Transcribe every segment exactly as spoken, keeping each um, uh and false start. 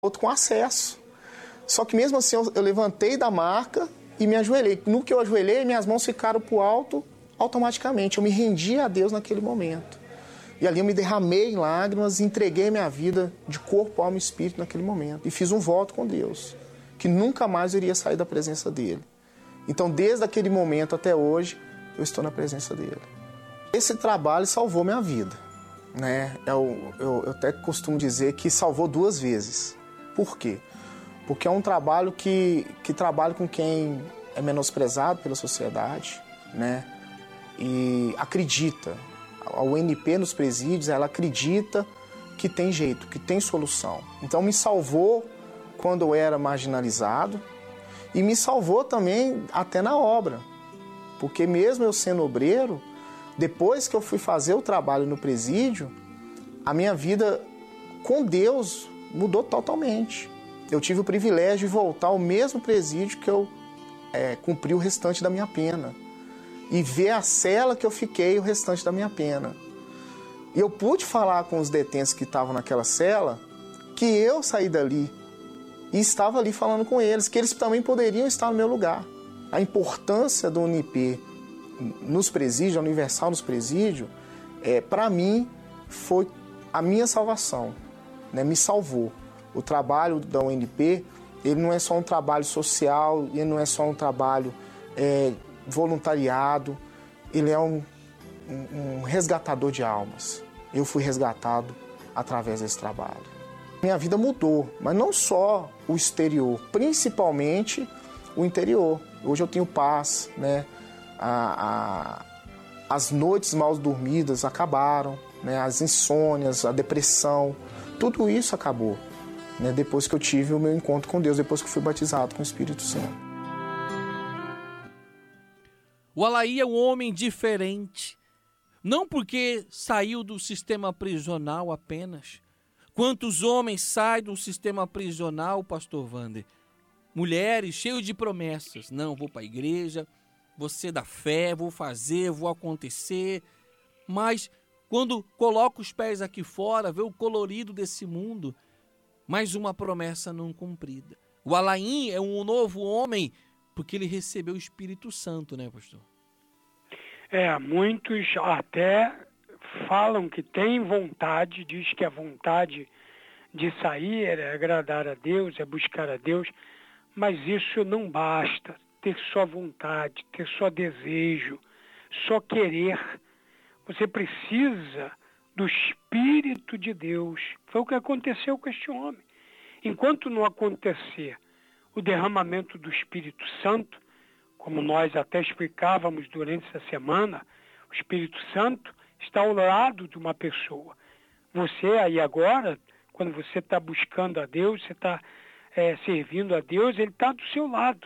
outro com acesso. Só que mesmo assim eu, eu levantei da marca e me ajoelhei. No que eu ajoelhei, minhas mãos ficaram para o alto automaticamente. Eu me rendi a Deus naquele momento. E ali eu me derramei em lágrimas e entreguei minha vida de corpo, alma e espírito naquele momento. E fiz um voto com Deus, que nunca mais eu iria sair da presença dele. Então, desde aquele momento até hoje, eu estou na presença dele. Esse trabalho salvou minha vida, né? Eu, eu, eu até costumo dizer que salvou duas vezes. Por quê? Porque é um trabalho que, que trabalha com quem é menosprezado pela sociedade, né? E acredita. A U N P nos presídios, ela acredita que tem jeito, que tem solução. Então me salvou quando eu era marginalizado e me salvou também até na obra. Porque mesmo eu sendo obreiro, depois que eu fui fazer o trabalho no presídio, a minha vida com Deus mudou totalmente. Eu tive o privilégio de voltar ao mesmo presídio que eu é, cumpri o restante da minha pena. E ver a cela que eu fiquei o restante da minha pena. E eu pude falar com os detentos que estavam naquela cela que eu saí dali e estava ali falando com eles, que eles também poderiam estar no meu lugar. A importância do U N I P nos presídios, a Universal nos presídios, é, para mim, foi a minha salvação, né? Me salvou. O trabalho da U N I P, ele não é só um trabalho social, ele não é só um trabalho é, voluntariado, ele é um, um, um resgatador de almas. Eu fui resgatado através desse trabalho. Minha vida mudou, mas não só o exterior, principalmente o interior. Hoje eu tenho paz, né? A, a, as noites mal dormidas acabaram, né? As insônias, a depressão, tudo isso acabou, né? Depois que eu tive o meu encontro com Deus, depois que eu fui batizado com o Espírito Santo. O Alaí é um homem diferente, não porque saiu do sistema prisional apenas. Quantos homens saem do sistema prisional, pastor Wander? Mulheres cheias de promessas. Não, vou para a igreja, vou ser da fé, vou fazer, vou acontecer. Mas quando coloca os pés aqui fora, vê o colorido desse mundo, mais uma promessa não cumprida. O Alaí é um novo homem porque ele recebeu o Espírito Santo, né, pastor? É, muitos até falam que têm vontade, diz que a vontade de sair é agradar a Deus, é buscar a Deus, mas isso não basta, ter só vontade, ter só desejo, só querer. Você precisa do Espírito de Deus. Foi o que aconteceu com este homem. Enquanto não acontecer o derramamento do Espírito Santo, como nós até explicávamos durante essa semana, o Espírito Santo está ao lado de uma pessoa. Você aí agora, quando você está buscando a Deus, você está é, servindo a Deus, ele está do seu lado.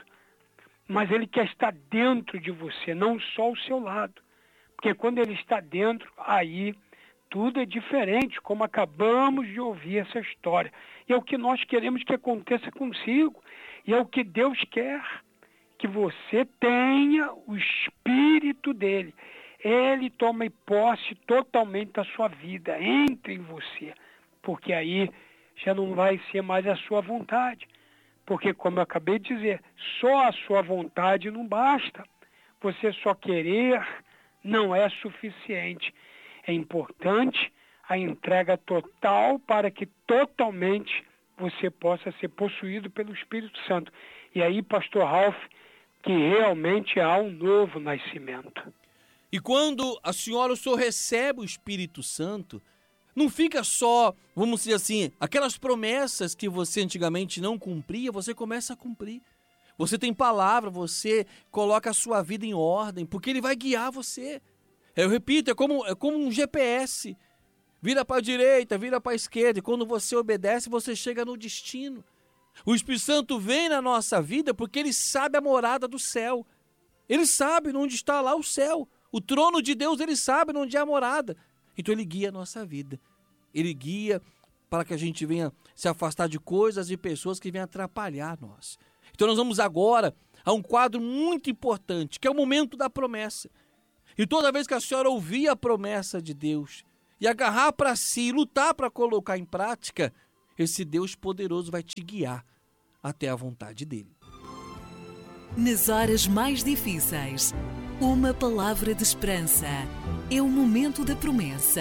Mas ele quer estar dentro de você, não só ao seu lado. Porque quando ele está dentro, aí tudo é diferente, como acabamos de ouvir essa história. E é o que nós queremos que aconteça consigo. E é o que Deus quer, que você tenha o Espírito dele. Ele toma posse totalmente da sua vida, entre em você. Porque aí já não vai ser mais a sua vontade. Porque, como eu acabei de dizer, só a sua vontade não basta. Você só querer não é suficiente. É importante a entrega total para que totalmente você possa ser possuído pelo Espírito Santo. E aí, pastor Ralph, que realmente há um novo nascimento. E quando a senhora, o senhor recebe o Espírito Santo, não fica só, vamos dizer assim, aquelas promessas que você antigamente não cumpria, você começa a cumprir. Você tem palavra, você coloca a sua vida em ordem, porque ele vai guiar você. Eu repito, é como, é como um G P S. Vira para a direita, vira para a esquerda, e quando você obedece, você chega no destino. O Espírito Santo vem na nossa vida porque ele sabe a morada do céu. Ele sabe onde está lá o céu. O trono de Deus, ele sabe onde é a morada. Então ele guia a nossa vida. Ele guia para que a gente venha se afastar de coisas e pessoas que venham atrapalhar nós. Então nós vamos agora a um quadro muito importante, que é o momento da promessa. E toda vez que a senhora ouvir a promessa de Deus e agarrar para si, lutar para colocar em prática, esse Deus poderoso vai te guiar até a vontade dele. Nas horas mais difíceis, uma palavra de esperança. É o momento da promessa.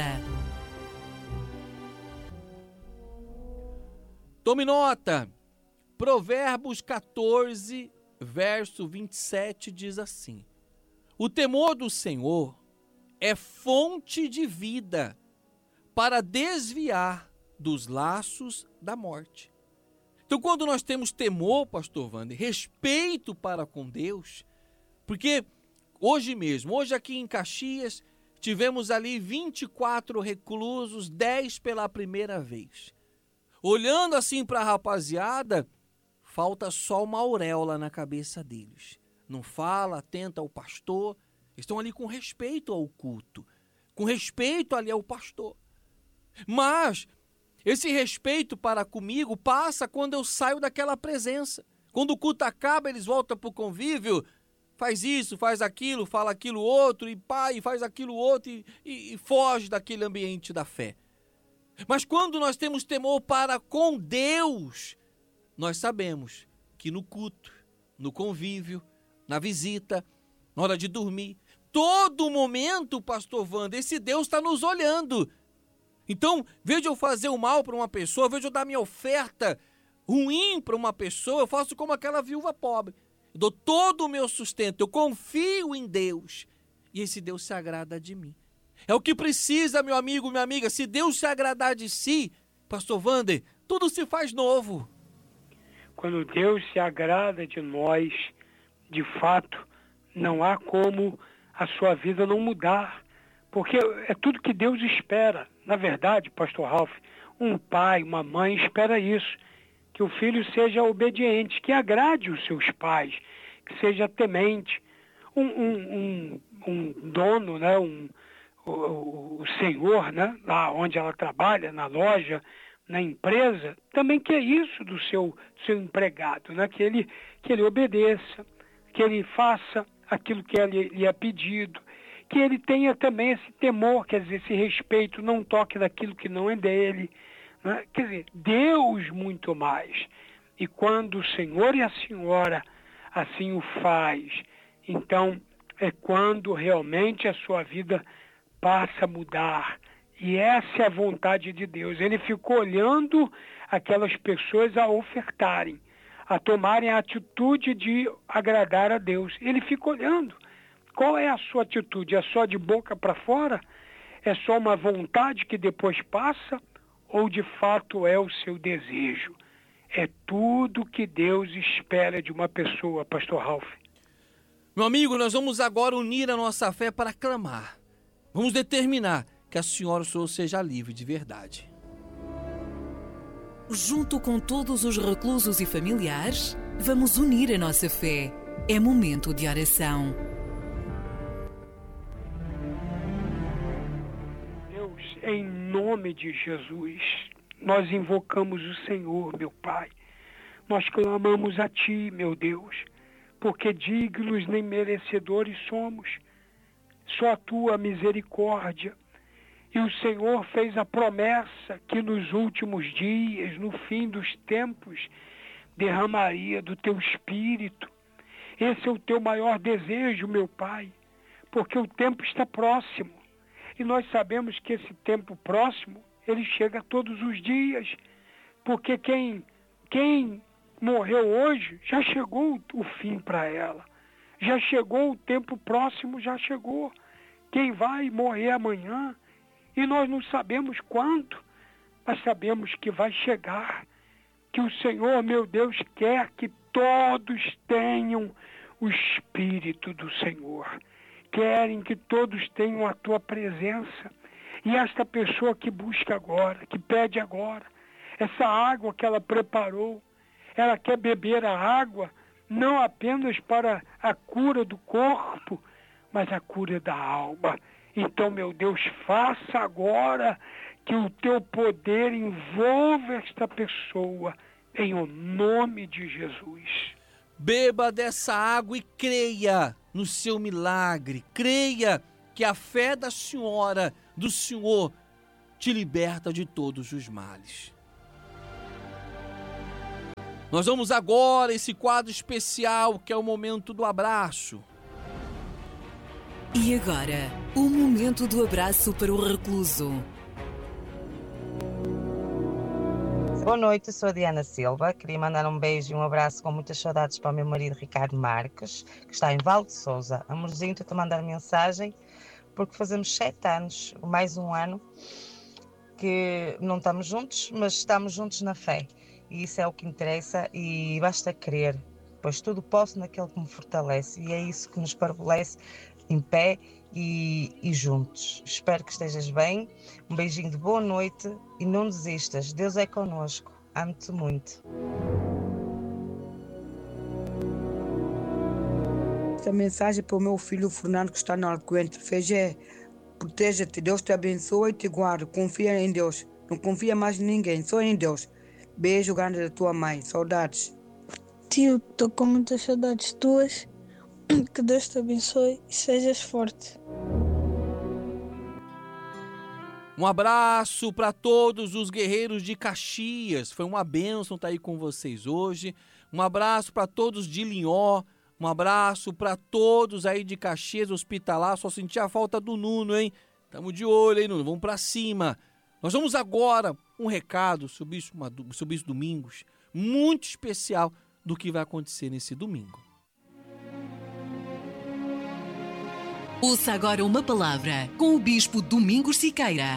Tome nota. Provérbios quatorze, verso vinte e sete diz assim: o temor do Senhor é fonte de vida para desviar dos laços da morte. Então, quando nós temos temor, pastor Wander, respeito para com Deus, porque hoje mesmo, hoje aqui em Caxias, tivemos ali vinte e quatro reclusos, dez pela primeira vez. Olhando assim para a rapaziada, falta só uma auréola na cabeça deles. Não fala, atenta ao pastor, estão ali com respeito ao culto, com respeito ali ao pastor. Mas esse respeito para comigo passa quando eu saio daquela presença. Quando o culto acaba, eles voltam para o convívio, faz isso, faz aquilo, fala aquilo outro, e pai, faz aquilo outro, e, e, e foge daquele ambiente da fé. Mas quando nós temos temor para com Deus, nós sabemos que no culto, no convívio, na visita, na hora de dormir, todo momento, pastor Wander, esse Deus está nos olhando. Então, veja eu fazer o mal para uma pessoa, veja eu dar minha oferta ruim para uma pessoa, eu faço como aquela viúva pobre. Eu dou todo o meu sustento, eu confio em Deus e esse Deus se agrada de mim. É o que precisa, meu amigo, minha amiga. Se Deus se agradar de si, pastor Wander, tudo se faz novo. Quando Deus se agrada de nós, de fato, não há como a sua vida não mudar. Porque é tudo que Deus espera. Na verdade, pastor Ralph, um pai, uma mãe espera isso. Que o filho seja obediente, que agrade os seus pais, que seja temente. Um, um, um, um dono, né, um, o, o senhor, né, lá onde ela trabalha, na loja, na empresa, também quer isso do seu, do seu empregado, né, que ele, que ele obedeça, que ele faça aquilo que lhe, lhe é pedido, que ele tenha também esse temor, quer dizer, esse respeito, não toque naquilo que não é dele, né? Quer dizer, Deus muito mais. E quando o Senhor e a Senhora assim o faz, então é quando realmente a sua vida passa a mudar. E essa é a vontade de Deus. Ele ficou olhando aquelas pessoas a ofertarem, a tomarem a atitude de agradar a Deus. Ele fica olhando. Qual é a sua atitude? É só de boca para fora? É só uma vontade que depois passa? Ou de fato é o seu desejo? É tudo que Deus espera de uma pessoa, pastor Ralph. Meu amigo, nós vamos agora unir a nossa fé para clamar. Vamos determinar que a senhora o Senhor seja livre de verdade. Junto com todos os reclusos e familiares, vamos unir a nossa fé. É momento de oração. Deus, em nome de Jesus, nós invocamos o Senhor, meu Pai. Nós clamamos a Ti, meu Deus, porque dignos nem merecedores somos. Só a Tua misericórdia. E o Senhor fez a promessa que nos últimos dias, no fim dos tempos, derramaria do Teu Espírito. Esse é o Teu maior desejo, meu Pai, porque o tempo está próximo. E nós sabemos que esse tempo próximo, ele chega todos os dias, porque quem, quem morreu hoje, já chegou o fim para ela. Já chegou o tempo próximo, já chegou. Quem vai morrer amanhã, e nós não sabemos quando, mas sabemos que vai chegar, que o Senhor, meu Deus, quer que todos tenham o Espírito do Senhor. Querem que todos tenham a Tua presença. E esta pessoa que busca agora, que pede agora, essa água que ela preparou, ela quer beber a água, não apenas para a cura do corpo, mas a cura da alma. Então, meu Deus, faça agora que o Teu poder envolva esta pessoa, em o nome de Jesus. Beba dessa água e creia no seu milagre. Creia que a fé da senhora, do Senhor, te liberta de todos os males. Nós vamos agora a esse quadro especial que é o momento do abraço. E agora, o momento do abraço para o recluso. Boa noite, sou a Diana Silva. Queria mandar um beijo e um abraço com muitas saudades para o meu marido Ricardo Marques, que está em Val de Sousa. Amorzinho, estou-te a mandar mensagem, porque fazemos sete anos, mais um ano, que não estamos juntos, mas estamos juntos na fé. E isso é o que interessa e basta querer, pois tudo posso naquele que me fortalece. E é isso que nos fortalece em pé e, e juntos. Espero que estejas bem. Um beijinho de boa noite e não desistas. Deus é connosco. Amo-te muito. Esta mensagem é para o meu filho Fernando, que está no Alcoentre. Fegé, proteja-te, Deus te abençoe e te guarde. Confia em Deus. Não confia mais em ninguém, só em Deus. Beijo grande da tua mãe. Saudades. Tio, estou com muitas saudades tuas. Que Deus te abençoe e sejas forte. Um abraço para todos os guerreiros de Caxias. Foi uma bênção estar aí com vocês hoje. Um abraço para todos de Linhó. Um abraço para todos aí de Caxias Hospitalar. Só senti a falta do Nuno, hein? Tamo de olho, hein, Nuno? Vamos para cima. Nós vamos agora um recado sobre isso, sobre isso domingos, muito especial do que vai acontecer nesse domingo. Ouça agora uma palavra com o Bispo Domingos Siqueira.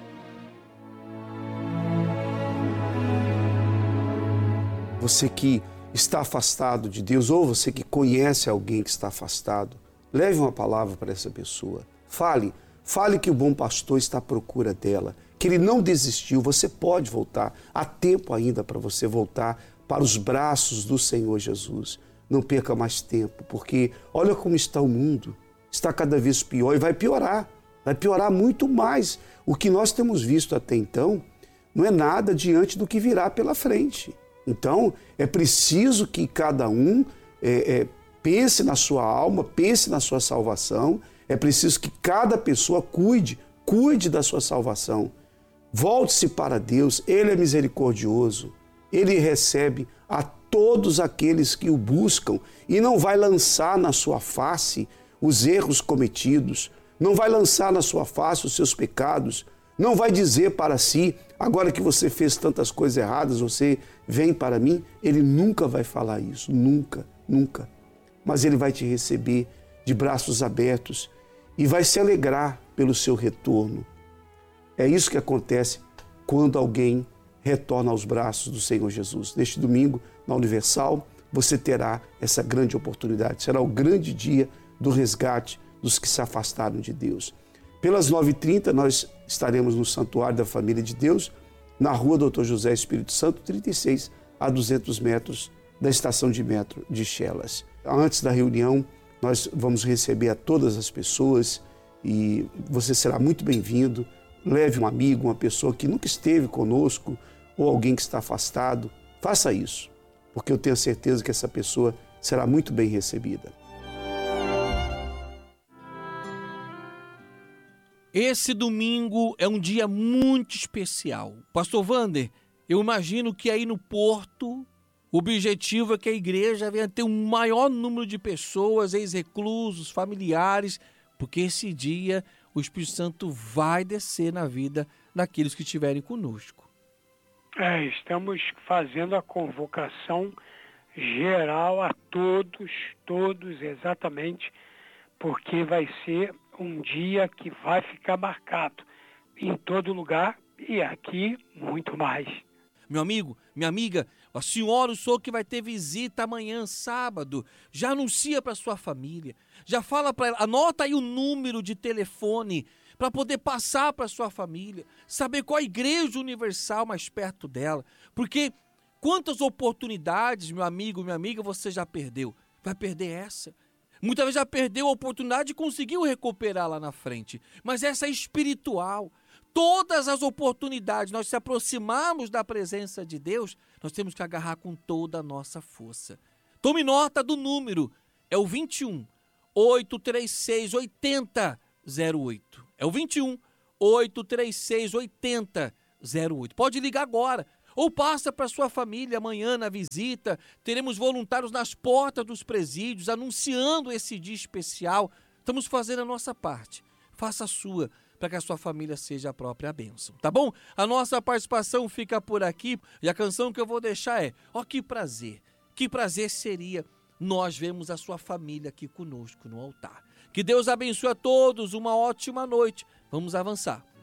Você que está afastado de Deus, ou você que conhece alguém que está afastado, leve uma palavra para essa pessoa. Fale, fale que o bom pastor está à procura dela, que ele não desistiu, você pode voltar. Há tempo ainda para você voltar para os braços do Senhor Jesus. Não perca mais tempo, porque olha como está o mundo. Está cada vez pior e vai piorar, vai piorar muito mais. O que nós temos visto até então não é nada diante do que virá pela frente. Então, é preciso que cada um é, é, pense na sua alma, pense na sua salvação. É preciso que cada pessoa cuide, cuide da sua salvação. Volte-se para Deus, Ele é misericordioso. Ele recebe a todos aqueles que o buscam e não vai lançar na sua face os erros cometidos, não vai lançar na sua face os seus pecados, não vai dizer para si, agora que você fez tantas coisas erradas, você vem para mim. Ele nunca vai falar isso, nunca, nunca. Mas ele vai te receber de braços abertos e vai se alegrar pelo seu retorno. É isso que acontece quando alguém retorna aos braços do Senhor Jesus. Neste domingo, na Universal, você terá essa grande oportunidade. Será o grande dia do resgate dos que se afastaram de Deus. Pelas nove e trinta, nós estaremos no Santuário da Família de Deus, na rua doutor José Espírito Santo, trinta e seis, a duzentos metros da estação de metro de Chelas. Antes da reunião, nós vamos receber a todas as pessoas e você será muito bem-vindo. Leve um amigo, uma pessoa que nunca esteve conosco ou alguém que está afastado. Faça isso, porque eu tenho certeza que essa pessoa será muito bem recebida. Esse domingo é um dia muito especial. Pastor Wander, eu imagino que aí no Porto, o objetivo é que a igreja venha ter um maior número de pessoas, ex-reclusos, familiares, porque esse dia o Espírito Santo vai descer na vida daqueles que estiverem conosco. É, estamos fazendo a convocação geral a todos, todos exatamente, porque vai ser um dia que vai ficar marcado em todo lugar e aqui muito mais. Meu amigo, minha amiga, a senhora, o senhor que vai ter visita amanhã, sábado, já anuncia para sua família, já fala para ela, anota aí o número de telefone para poder passar para sua família, saber qual a igreja universal mais perto dela, porque quantas oportunidades, meu amigo, minha amiga, você já perdeu? Vai perder essa. Muitas vezes já perdeu a oportunidade e conseguiu recuperar lá na frente. Mas essa é espiritual. Todas as oportunidades, nós se aproximarmos da presença de Deus, nós temos que agarrar com toda a nossa força. Tome nota do número. É o vinte e um, oito três seis, oito zero zero oito. É o vinte e um, oito três seis, oito zero zero oito. Pode ligar agora. Ou passa para sua família amanhã na visita. Teremos voluntários nas portas dos presídios anunciando esse dia especial. Estamos fazendo a nossa parte. Faça a sua, para que a sua família seja a própria bênção, tá bom? A nossa participação fica por aqui e a canção que eu vou deixar é: ó, que prazer, que prazer seria nós vermos a sua família aqui conosco no altar. Que Deus abençoe a todos, uma ótima noite. Vamos avançar.